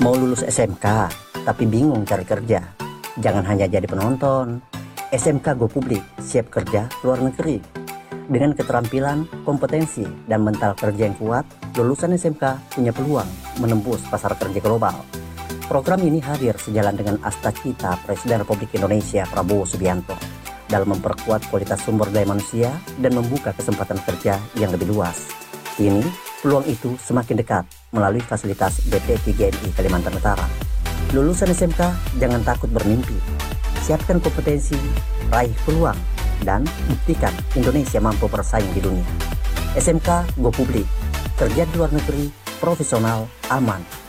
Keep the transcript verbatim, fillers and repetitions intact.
Mau lulus S M K, tapi bingung cari kerja? Jangan hanya jadi penonton. S M K Go Publik siap kerja luar negeri. Dengan keterampilan, kompetensi, dan mental kerja yang kuat, lulusan S M K punya peluang menembus pasar kerja global. Program ini hadir sejalan dengan asta-cita Presiden Republik Indonesia Prabowo Subianto dalam memperkuat kualitas sumber daya manusia dan membuka kesempatan kerja yang lebih luas. Kini, peluang itu semakin dekat melalui fasilitas B P tiga M I Kalimantan Utara. Lulusan S M K jangan takut bermimpi. Siapkan kompetensi, raih peluang, dan buktikan Indonesia mampu bersaing di dunia. S M K Go Publik, kerja di luar negeri, profesional, aman,